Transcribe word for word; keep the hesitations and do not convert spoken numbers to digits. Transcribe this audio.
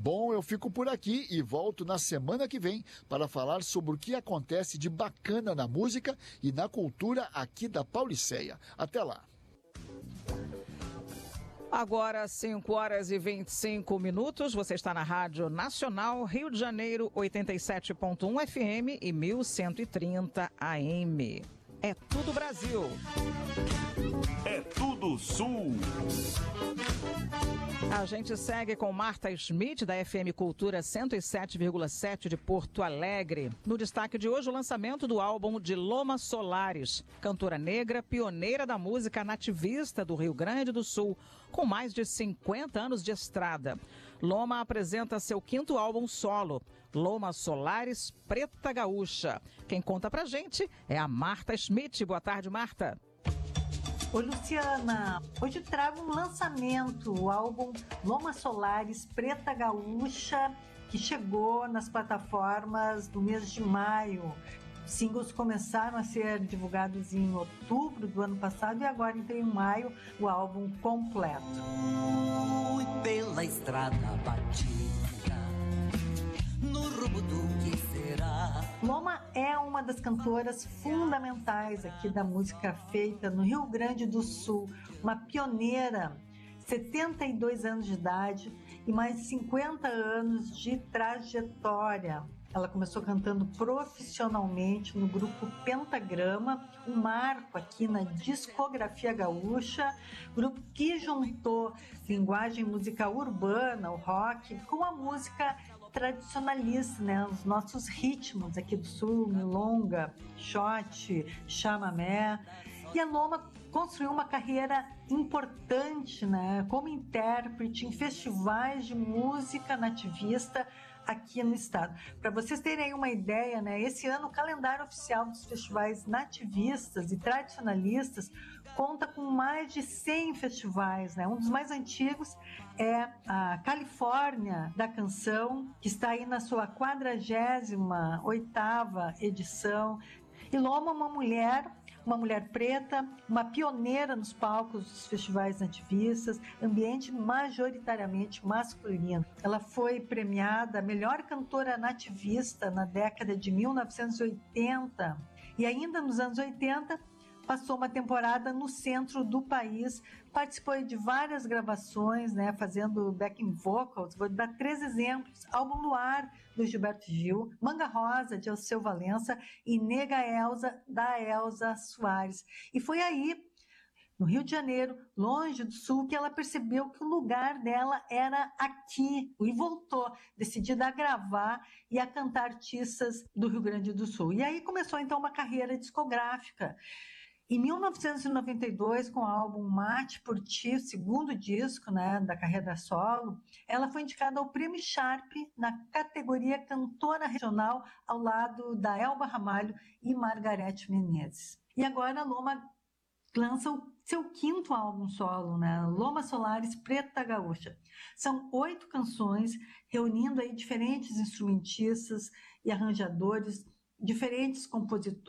Bom, eu fico por aqui e volto na semana que vem para falar sobre o que acontece de bacana na música e na cultura aqui da Pauliceia. Até lá. Agora, cinco horas e vinte e cinco minutos, você está na Rádio Nacional, Rio de Janeiro, oitenta e sete ponto um F M e mil cento e trinta A M. É tudo Brasil. É tudo Sul. A gente segue com Marta Schmidt, da F M Cultura cento e sete vírgula sete de Porto Alegre. No destaque de hoje, o lançamento do álbum de Loma Solares, cantora negra, pioneira da música nativista do Rio Grande do Sul, com mais de cinquenta anos de estrada. Loma apresenta seu quinto álbum solo, Loma Solares Preta Gaúcha. Quem conta pra gente é a Marta Schmidt. Boa tarde, Marta. Oi, Luciana. Hoje eu trago um lançamento, o álbum Loma Solares Preta Gaúcha, que chegou nas plataformas no mês de maio. Os singles começaram a ser divulgados em outubro do ano passado e agora, então, em maio, o álbum completo. Fui pela estrada batida, no rumo do que será. Loma é uma das cantoras fundamentais aqui da música feita no Rio Grande do Sul, uma pioneira, setenta e dois anos de idade e mais de cinquenta anos de trajetória. Ela começou cantando profissionalmente no grupo Pentagrama, um marco aqui na discografia gaúcha, grupo que juntou linguagem musical urbana, o rock, com a música tradicionalista, né? Os nossos ritmos aqui do Sul, milonga, shot, chamamé. E a Loma construiu uma carreira importante, né? Como intérprete em festivais de música nativista aqui no estado. Para vocês terem aí uma ideia, né, esse ano o calendário oficial dos festivais nativistas e tradicionalistas conta com mais de cem festivais, né? Um dos mais antigos é a Califórnia da Canção, que está aí na sua quadragésima oitava edição. E Loma é uma mulher, uma mulher preta, uma pioneira nos palcos dos festivais nativistas, ambiente majoritariamente masculino. Ela foi premiada melhor cantora nativista na década de mil novecentos e oitenta e ainda nos anos oitenta passou uma temporada no centro do país, participou de várias gravações, né, fazendo backing vocals. Vou dar três exemplos: Álbum Luar, do Gilberto Gil, Manga Rosa, de Alceu Valença e Nega Elza, da Elza Soares. E foi aí, no Rio de Janeiro, longe do Sul, que ela percebeu que o lugar dela era aqui e voltou, decidida a gravar e a cantar artistas do Rio Grande do Sul. E aí começou então uma carreira discográfica. Em mil novecentos e noventa e dois, com o álbum Mate por Ti, o segundo disco, né, da carreira solo, ela foi indicada ao Prêmio Sharp na categoria Cantora Regional, ao lado da Elba Ramalho e Margareth Menezes. E agora a Loma lança o seu quinto álbum solo, né, Loma Solares Preta Gaúcha. São oito canções, reunindo aí diferentes instrumentistas e arranjadores, diferentes compositores,